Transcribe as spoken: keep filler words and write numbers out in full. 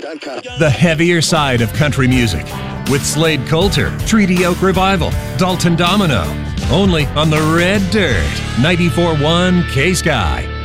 dot com. The heavier side of country music with Slade Coulter, Treaty Oak Revival, Dalton Domino. Only on the Red Dirt, ninety-four point one K-Sky.